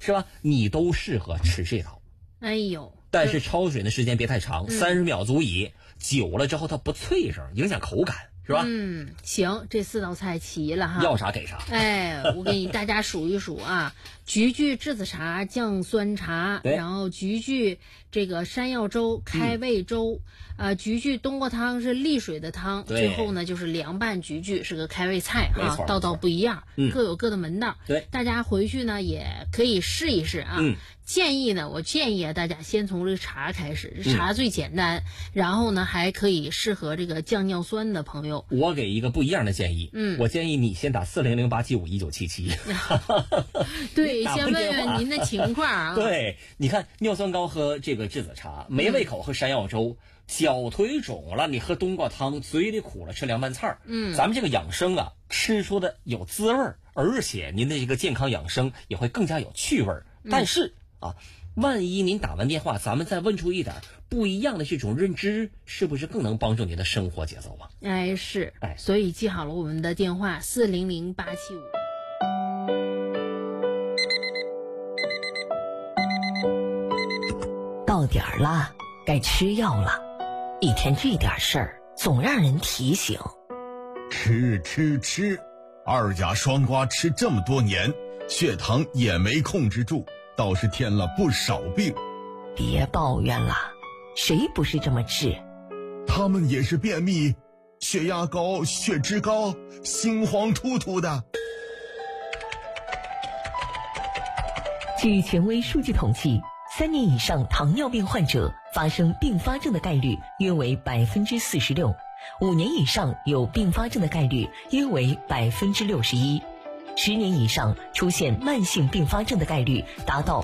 是吧？你都适合吃这道。 哎呦， 但是焯水的时间别太长，30秒足矣。久了之后它不脆生，影响口感，是吧？ 行，这4道菜齐了哈。 要啥给啥。 我给大家数一数啊：菊苣栀子茶、酱酸茶，然后菊苣这个山药粥、开胃粥，菊苣冬瓜汤是利水的汤，最后呢就是凉拌菊苣是个开胃菜啊，道道不一样，各有各的门道。 对， 大家回去呢也可以试一试啊。我建议大家先从这个茶开始，茶最简单，然后呢还可以适合这个降尿酸的朋友。 我给一个不一样的建议，我建议你先打4008751977。 对，先问问您的情况啊。 对，你看尿酸高喝这个栀子茶，没胃口喝山药粥，小腿肿了你喝冬瓜汤，嘴里苦了吃凉拌菜儿。咱们这个养生啊，吃出的有滋味儿，而且您的这个健康养生也会更加有趣味儿。但是万一您打完电话，咱们再问出一点不一样的这种认知，是不是更能帮助您的生活节奏啊？ 是，所以记好了我们的电话400875。 到点儿了，该吃药了。一天这点事儿，总让人提醒。 吃，二甲双胍吃这么多年，血糖也没控制住，倒是添了不少病。 别抱怨了，谁不是这么治？ 他们也是便秘，血压高，血脂高，心慌突突的。 据权威数据统计，3年以上糖尿病患者发生并发症的概率约为46%，5年以上有并发症的概率约为61%，10年以上出现慢性并发症的概率达到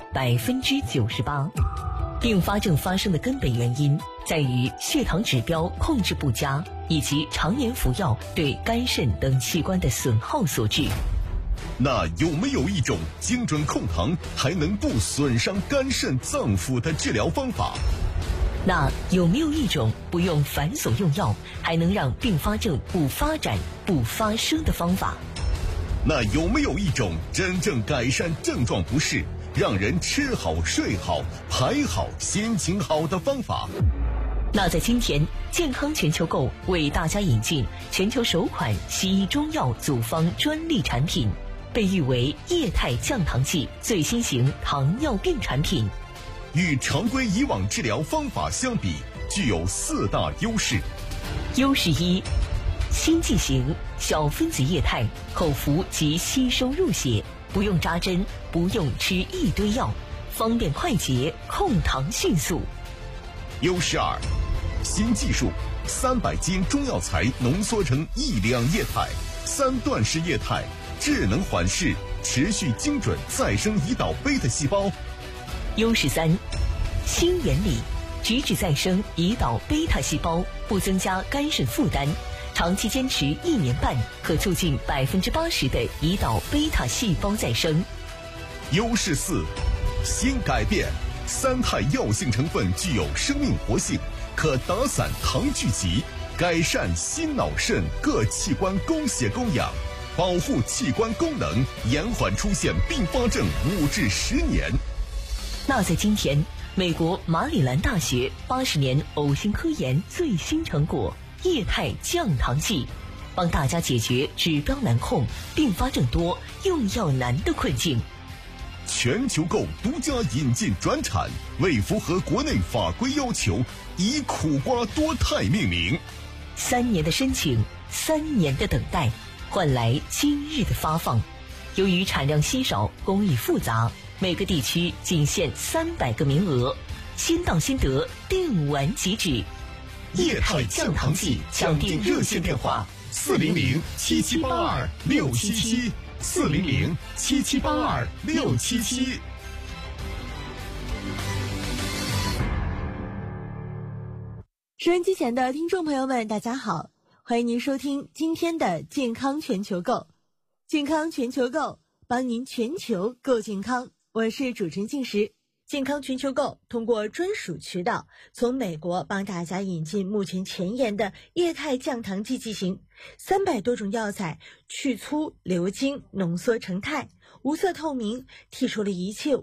98%。并发症发生的根本原因在于血糖指标控制不佳，以及常年服药对肝肾等器官的损耗所致。 那有没有一种精准控糖还能不损伤肝肾脏腑的治疗方法？ 那有没有一种不用繁琐用药还能让并发症不发展不发生的方法？ 那有没有一种真正改善症状不适，让人吃好睡好排好心情好的方法？ 那在今天，健康全球购为大家引进全球首款西医中药组方专利产品，被誉为液态降糖剂最新型糖尿病产品。 与常规以往治疗方法相比，具有4大优势。 优势1，新剂型小分子液态，口服即吸收入血，不用扎针，不用吃一堆药，方便快捷，控糖迅速。 优势2，新技术，300斤中药材浓缩成1两液态，3段式液态，智能缓释，持续精准再生胰岛贝塔细胞。 优势3，新原理，直指再生胰岛贝塔细胞，不增加肝肾负担，长期坚持1年半，可促进80%的胰岛贝塔细胞再生。 优势4，新改变，3肽药性成分具有生命活性，可打散糖聚集，改善心脑肾各器官供血供氧，保护器官功能，延缓出现并发症5至10年。 那在今天，美国马里兰大学80年呕心科研最新成果液态降糖剂，帮大家解决指标难控、并发症多、用药难的困境。 全球购独家引进转产，为符合国内法规要求，以苦瓜多肽命名。 3年的申请，3年的等待，换来今日的发放。由于产量稀少，工艺复杂，每个地区仅限300个名额，先到先得，定完即止。 液态降糖剂抢订热线电话：400-7782-677，400-7782-677。 收音机前的听众朋友们，大家好，欢迎您收听今天的健康全球购。健康全球购，帮您全球购健康。我是主持人静时。健康全球购通过专属渠道从美国帮大家引进目前前沿的液态降糖剂剂型，300多种药材去粗留精，浓缩成肽，无色透明，剔除了一切